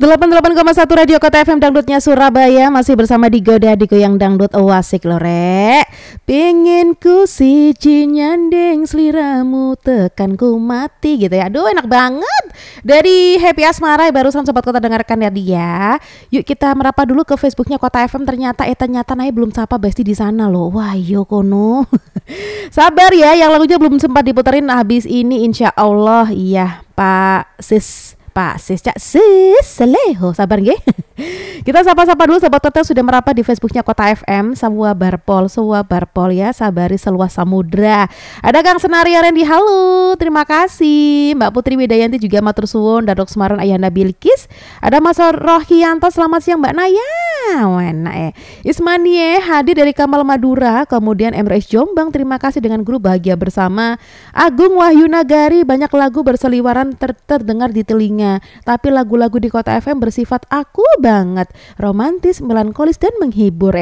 88,1 Radio Kota FM Dangdutnya Surabaya. Masih bersama Digoda di Goyang Dangdut. Oh asik lo rek. Pengen ku siji nyandeng seliramu tekan ku mati gitu ya. Aduh enak banget. Dari Happy Asmara barusan Sobat Kota dengarkan ya dia. Yuk kita merapa dulu ke Facebooknya Kota FM. Ternyata naik belum sapa Besti di sana loh. Wah yo kono. Sabar ya, yang lagunya belum sempat diputerin habis ini insya Allah. Iya Pak Sis Cak Sis Seleho, sabar nggih. Kita sapa-sapa dulu Sobat Kota sudah merapat di Facebooknya Kota FM. Sewa barpol ya, sabari seluas samudra. Ada Kang Senaria Rendi, halo, terima kasih. Mbak Putri Widayanti juga matur suwun. Dadok Semarang Ayanda Bilkis. Ada Mas Rohianto, selamat siang Mbak Naya. Wena Ismanie hadir dari Kamal Madura. Kemudian MRS Jombang, terima kasih dengan grup Bahagia Bersama. Agung Wahyu Nagari, banyak lagu berseliwaran terdengar di telinga. Tapi lagu-lagu di Kota FM bersifat aku banget, romantis, melankolis dan menghibur.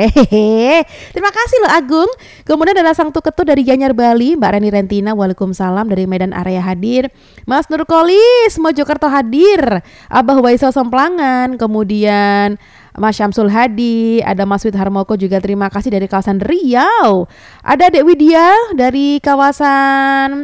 Terima kasih loh Agung. Kemudian ada Sang Tuketu dari Gianyar Bali, Mbak Reni Rentina, waalaikumsalam dari Medan Area hadir. Mas Nurkolis Mojokerto hadir. Abah Waisel Semplangan. Kemudian Mas Syamsul Hadi, ada Mas Wid Harmoko juga terima kasih dari kawasan Riau. Ada Dek Widya dari kawasan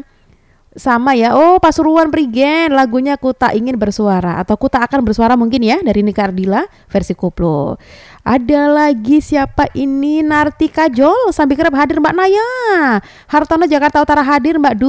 sama ya, Pasuruan Prigen, lagunya Ku Tak Ingin Bersuara atau Ku Tak Akan Bersuara mungkin ya, dari Nika Ardila versi koplo. Ada lagi siapa ini, Narti Kajol, Sambil Kerap hadir Mbak Naya. Hartono Jakarta Utara hadir Mbak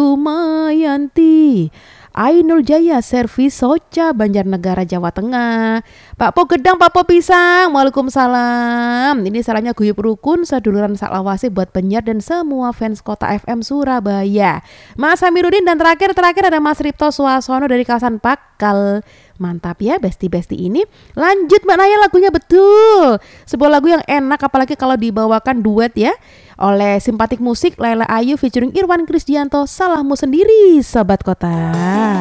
Dumayanti. Ainul Jaya Servis Soca Banjarnegara Jawa Tengah. Pak Po Gedang, Pak Po Pisang, waalaikumsalam. Ini salamnya guyup rukun seduluran saklawase buat penyiar dan semua fans Kota FM Surabaya. Mas Hamiruddin dan terakhir ada Mas Ripto Suasono dari kawasan Pakal. Mantap ya besti-besti ini. Lanjut Mbak Naya, lagunya betul sebuah lagu yang enak apalagi kalau dibawakan duet ya oleh simpatik musik Laila Ayu featuring Irwan Krisdianto. Salahmu Sendiri Sobat Kota.